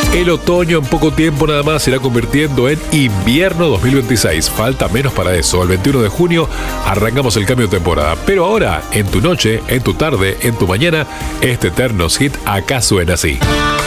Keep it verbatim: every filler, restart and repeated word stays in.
El otoño en poco tiempo nada más se irá convirtiendo en invierno dos mil veintiséis. Falta menos para eso. El veintiuno de junio arrancamos el cambio de temporada. Pero ahora, en tu noche, en tu tarde, en tu mañana, este Eternos Hit acá suena así.